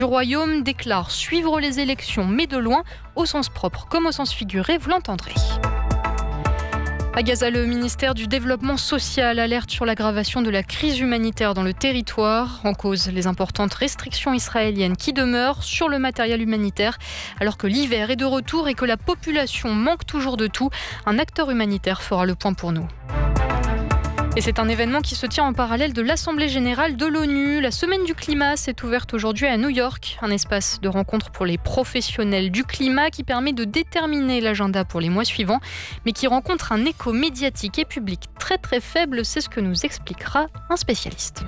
Le Royaume déclare suivre les élections, mais de loin, au sens propre comme au sens figuré, vous l'entendrez. À Gaza, le ministère du Développement social alerte sur l'aggravation de la crise humanitaire dans le territoire. En cause, les importantes restrictions israéliennes qui demeurent sur le matériel humanitaire. Alors que l'hiver est de retour et que la population manque toujours de tout, un acteur humanitaire fera le point pour nous. Et c'est un événement qui se tient en parallèle de l'Assemblée générale de l'ONU. La semaine du climat s'est ouverte aujourd'hui à New York, un espace de rencontre pour les professionnels du climat qui permet de déterminer l'agenda pour les mois suivants, mais qui rencontre un écho médiatique et public très très faible. C'est ce que nous expliquera un spécialiste.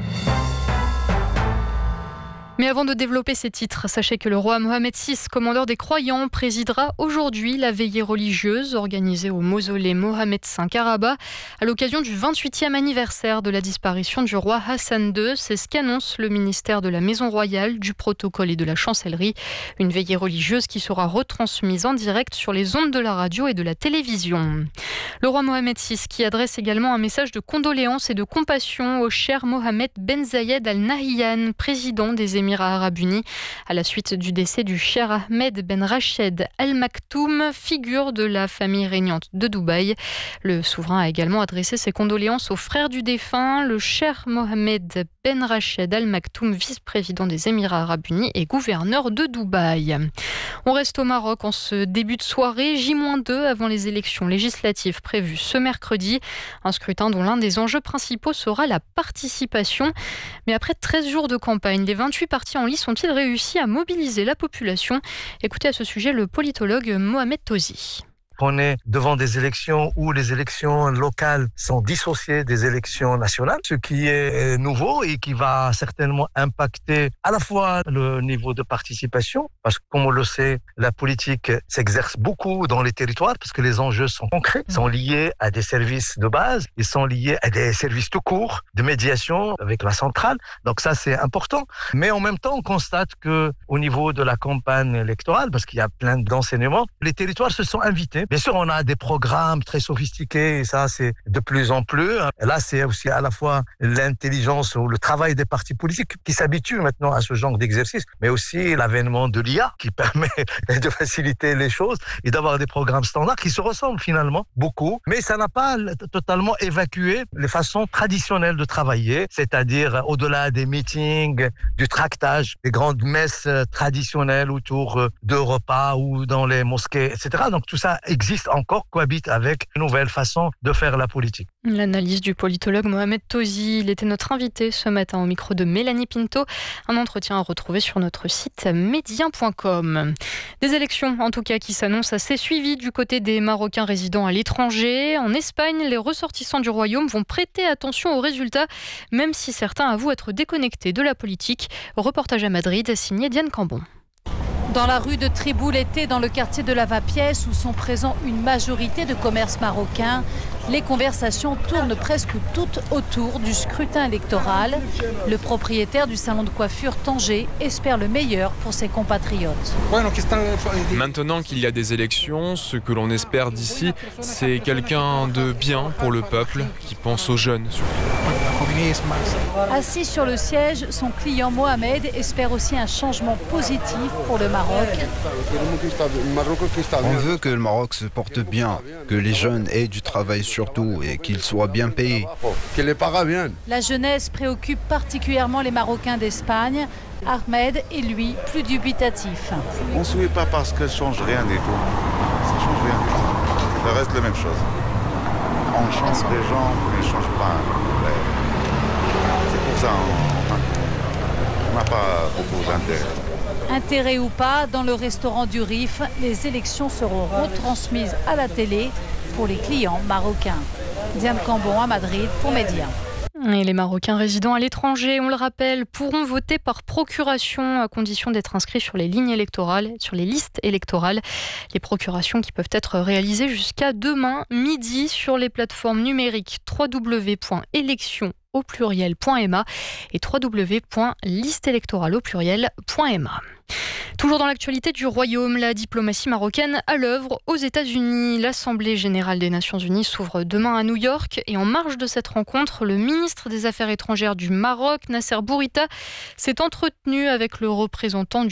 Mais avant de développer ces titres, sachez que le roi Mohamed VI, commandeur des croyants, présidera aujourd'hui la veillée religieuse organisée au mausolée Mohamed V à Rabat à l'occasion du 28e anniversaire de la disparition du roi Hassan II. C'est ce qu'annonce le ministère de la Maison Royale, du Protocole et de la Chancellerie. Une veillée religieuse qui sera retransmise en direct sur les ondes de la radio et de la télévision. Le roi Mohamed VI qui adresse également un message de condoléances et de compassion au cher Mohamed Ben Zayed Al Nahyan, président des Émirats Arabes Unis, à la suite du décès du cher Ahmed Ben Rached Al Maktoum, figure de la famille régnante de Dubaï. Le souverain a également adressé ses condoléances aux frères du défunt, le cher Mohamed Ben Rached Al Maktoum, vice-président des Émirats Arabes Unis et gouverneur de Dubaï. On reste au Maroc en ce début de soirée, J-2 avant les élections législatives prévues ce mercredi. Un scrutin dont l'un des enjeux principaux sera la participation. Mais après 13 jours de campagne, les 28 partis en lice ont-ils réussi à mobiliser la population ? Écoutez à ce sujet le politologue Mohamed Tozi. On est devant des élections où les élections locales sont dissociées des élections nationales, ce qui est nouveau et qui va certainement impacter à la fois le niveau de participation, parce que comme on le sait, la politique s'exerce beaucoup dans les territoires, parce que les enjeux sont concrets, sont liés à des services de base, ils sont liés à des services tout court, de médiation avec la centrale, donc ça c'est important. Mais en même temps, on constate que au niveau de la campagne électorale, parce qu'il y a plein d'enseignements, les territoires se sont invités. Bien sûr, on a des programmes très sophistiqués et ça, c'est de plus en plus. Et là, c'est aussi à la fois l'intelligence ou le travail des partis politiques qui s'habituent maintenant à ce genre d'exercice, mais aussi l'avènement de l'IA qui permet de faciliter les choses et d'avoir des programmes standards qui se ressemblent finalement beaucoup. Mais ça n'a pas totalement évacué les façons traditionnelles de travailler, c'est-à-dire au-delà des meetings, du tractage, des grandes messes traditionnelles autour de repas ou dans les mosquées, etc. Donc tout ça existe encore, cohabite avec une nouvelle façon de faire la politique. L'analyse du politologue Mohamed Tozi, il était notre invité ce matin au micro de Mélanie Pinto. Un entretien à retrouver sur notre site médien.com. Des élections en tout cas qui s'annoncent assez suivies du côté des Marocains résidant à l'étranger. En Espagne, les ressortissants du Royaume vont prêter attention aux résultats, même si certains avouent être déconnectés de la politique. Reportage à Madrid, signé Diane Cambon. Dans la rue de Tribouleté, dans le quartier de Lavapiés, où sont présents une majorité de commerces marocains, les conversations tournent presque toutes autour du scrutin électoral. Le propriétaire du salon de coiffure Tanger espère le meilleur pour ses compatriotes. Maintenant qu'il y a des élections, ce que l'on espère d'ici, c'est quelqu'un de bien pour le peuple, qui pense aux jeunes surtout. Assis sur le siège, son client Mohamed espère aussi un changement positif pour le Maroc. On veut que le Maroc se porte bien, que les jeunes aient du travail surtout et qu'ils soient bien payés. La jeunesse préoccupe particulièrement les Marocains d'Espagne. Ahmed est lui plus dubitatif. On ne souhaite pas parce que ça ne change rien du tout. Ça ne change rien du tout. Ça reste la même chose. On change des gens, mais on ne change pas. C'est pour ça on n'a pas beaucoup d'intérêt. Intérêt ou pas, dans le restaurant du Rif, les élections seront retransmises à la télé pour les clients marocains. Diane Cambon à Madrid pour Média. Et les Marocains résidant à l'étranger, on le rappelle, pourront voter par procuration à condition d'être inscrits sur les lignes électorales, sur les listes électorales. Les procurations qui peuvent être réalisées jusqu'à demain midi sur les plateformes numériques www.election.ma et www.listeélectorale.ma. Toujours dans l'actualité du Royaume, la diplomatie marocaine à l'œuvre aux États-Unis. L'Assemblée générale des Nations unies s'ouvre demain à New York et en marge de cette rencontre, le ministre des Affaires étrangères du Maroc, Nasser Bourita, s'est entretenu avec le représentant du